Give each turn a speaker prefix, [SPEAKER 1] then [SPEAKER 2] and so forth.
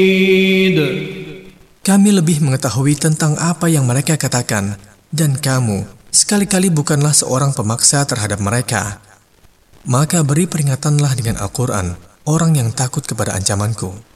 [SPEAKER 1] Kami lebih mengetahui tentang apa yang mereka katakan, dan kamu sekali-kali bukanlah seorang pemaksa terhadap mereka. Maka beri peringatanlah dengan Al-Quran orang yang takut kepada ancamanku.